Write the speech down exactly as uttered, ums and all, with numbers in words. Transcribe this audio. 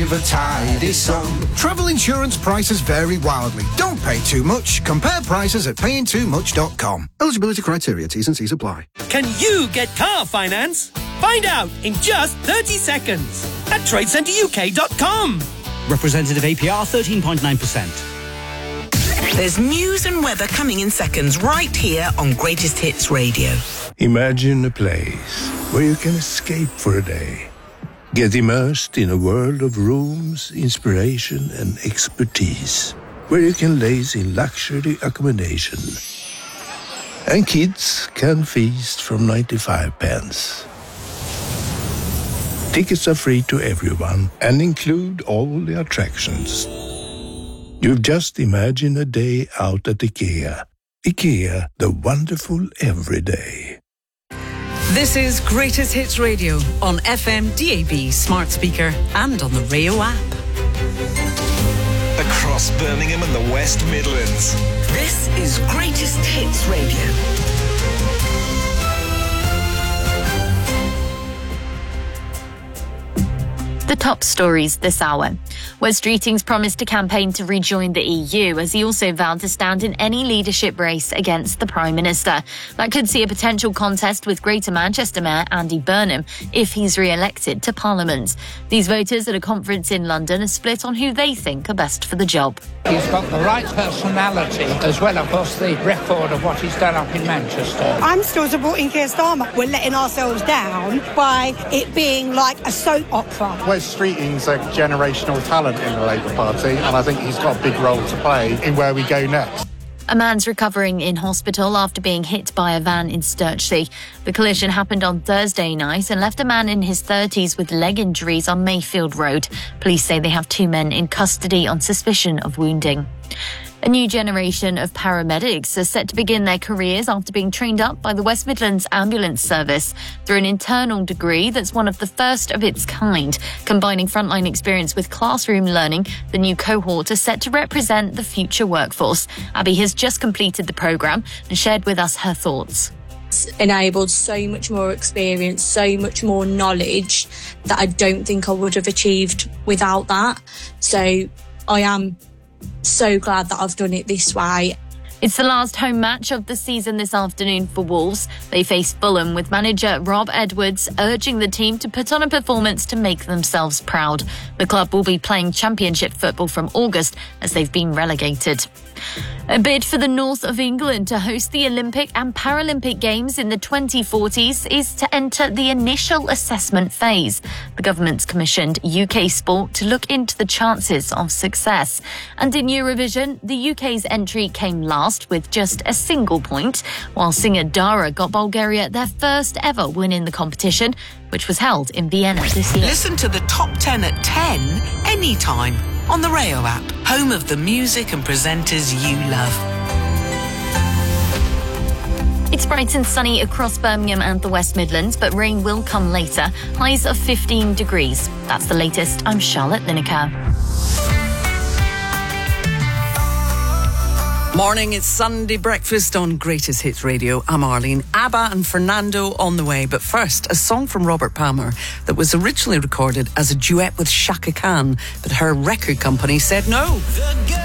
give a tidy sum. Travel insurance prices vary wildly. Don't pay too much. Compare prices at paying too much dot com. Eligibility criteria, T's and C's apply. Can you get car finance? Find out in just thirty seconds at trade centre U K dot com. Representative A P R thirteen point nine percent. There's news and weather coming in seconds right here on Greatest Hits Radio. Imagine a place where you can escape for a day. Get immersed in a world of rooms, inspiration and expertise. Where you can laze in luxury accommodation. And kids can feast from ninety-five pence. Tickets are free to everyone and include all the attractions. You've just imagined a day out at IKEA. IKEA, the wonderful everyday. This is Greatest Hits Radio on F M, D A B, smart speaker and on the Rayo app. Across Birmingham and the West Midlands. This is Greatest Hits Radio. The top stories this hour. Wes Streeting's promised to campaign to rejoin the E U as he also vowed to stand in any leadership race against the Prime Minister. That could see a potential contest with Greater Manchester Mayor Andy Burnham if he's re-elected to Parliament. These voters at a conference in London are split on who they think are best for the job. He's got the right personality as well, of course, the record of what he's done up in Manchester. I'm still supporting Keir Starmer. We're letting ourselves down by it being like a soap opera. Wes Streeting's a generational talent in the Labour Party, and I think he's got a big role to play in where we go next. A man's recovering in hospital after being hit by a van in Sturtsea. The collision happened on Thursday night and left a man in his thirties with leg injuries on Mayfield Road. Police say they have two men in custody on suspicion of wounding. A new generation of paramedics are set to begin their careers after being trained up by the West Midlands Ambulance Service through an internal degree that's one of the first of its kind. Combining frontline experience with classroom learning, the new cohort is set to represent the future workforce. Abby has just completed the programme and shared with us her thoughts. Enabled so much more experience, so much more knowledge that I don't think I would have achieved without that. So I am so glad that I've done it this way. It's the last home match of the season this afternoon for Wolves. They face Fulham with manager Rob Edwards urging the team to put on a performance to make themselves proud. The club will be playing Championship football from August as they've been relegated. A bid for the north of England to host the Olympic and Paralympic Games in the twenty forties is to enter the initial assessment phase. The government's commissioned U K Sport to look into the chances of success. And in Eurovision, the U K's entry came last with just a single point, while singer Dara got Bulgaria their first ever win in the competition, which was held in Vienna this year. Listen to the top ten at ten anytime on the Rayo app, home of the music and presenters you love. It's bright and sunny across Birmingham and the West Midlands, but rain will come later. Highs of fifteen degrees. That's the latest. I'm Charlotte Lineker. Morning, it's Sunday breakfast on Greatest Hits Radio. I'm Arlene. ABBA and Fernando on the way. But first, a song from Robert Palmer that was originally recorded as a duet with Chaka Khan, but her record company said no.